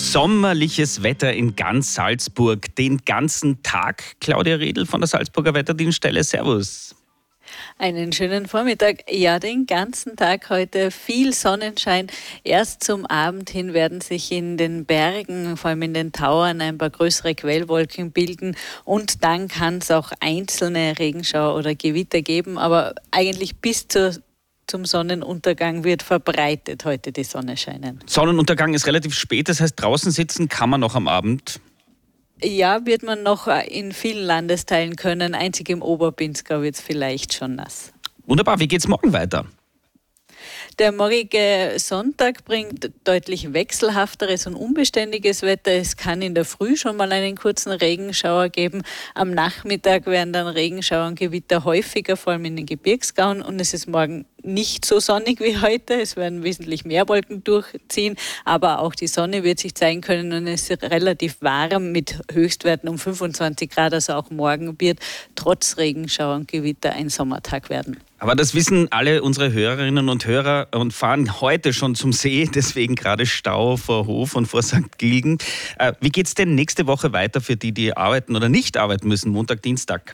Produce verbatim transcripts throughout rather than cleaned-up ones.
Sommerliches Wetter in ganz Salzburg, den ganzen Tag. Claudia Redl von der Salzburger Wetterdienststelle, servus. Einen schönen Vormittag. Ja, den ganzen Tag heute viel Sonnenschein. Erst zum Abend hin werden sich in den Bergen, vor allem in den Tauern, ein paar größere Quellwolken bilden. Und dann kann es auch einzelne Regenschauer oder Gewitter geben. Aber eigentlich bis zur Zum Sonnenuntergang wird verbreitet heute die Sonne scheinen. Sonnenuntergang ist relativ spät, das heißt, draußen sitzen kann man noch am Abend. Ja, wird man noch in vielen Landesteilen können. Einzig im Oberpinzgau wird es vielleicht schon nass. Wunderbar, wie geht's morgen weiter? Der morgige Sonntag bringt deutlich wechselhafteres und unbeständiges Wetter. Es kann in der Früh schon mal einen kurzen Regenschauer geben. Am Nachmittag werden dann Regenschauer und Gewitter häufiger, vor allem in den Gebirgsgauen. Und es ist morgen nicht so sonnig wie heute. Es werden wesentlich mehr Wolken durchziehen, aber auch die Sonne wird sich zeigen können und es ist relativ warm mit Höchstwerten um fünfundzwanzig Grad. Also auch morgen wird trotz Regenschauer und Gewitter ein Sommertag werden. Aber das wissen alle unsere Hörerinnen und Hörer und fahren heute schon zum See, deswegen gerade Stau vor Hof und vor Sankt Gilgen. Äh, wie geht's denn nächste Woche weiter für die, die arbeiten oder nicht arbeiten müssen, Montag, Dienstag?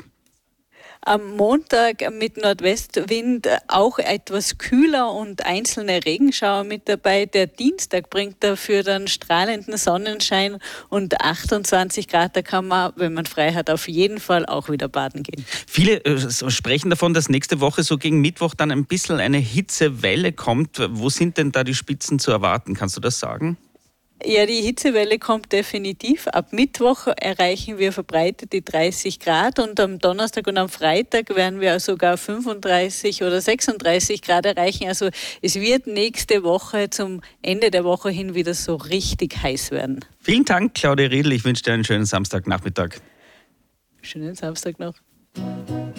Am Montag mit Nordwestwind auch etwas kühler und einzelne Regenschauer mit dabei. Der Dienstag bringt dafür dann strahlenden Sonnenschein und achtundzwanzig Grad. Da kann man, wenn man frei hat, auf jeden Fall auch wieder baden gehen. Viele äh, sprechen davon, dass nächste Woche so gegen Mittwoch dann ein bisschen eine Hitzewelle kommt. Wo sind denn da die Spitzen zu erwarten? Kannst du das sagen? Ja, die Hitzewelle kommt definitiv. Ab Mittwoch erreichen wir verbreitet die dreißig Grad und am Donnerstag und am Freitag werden wir sogar fünfunddreißig oder sechsunddreißig Grad erreichen. Also es wird nächste Woche zum Ende der Woche hin wieder so richtig heiß werden. Vielen Dank, Claudia Redl. Ich wünsche dir einen schönen Samstagnachmittag. Schönen Samstag noch.